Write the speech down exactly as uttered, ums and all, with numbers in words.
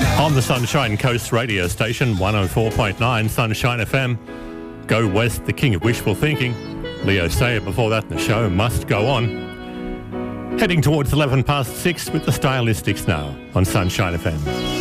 On the Sunshine Coast radio station, one oh four point nine Sunshine F M. Go West, the king of wishful thinking. Leo Sayer before that, the show must go on. Heading towards eleven past six with the Stylistics now on Sunshine F M.